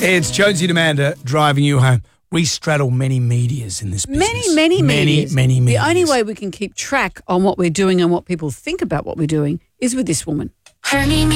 It's Jonesy and Amanda driving you home. We straddle many medias in this business. Many medias. The only way we can keep track on what we're doing and what people think about what we're doing is with this woman.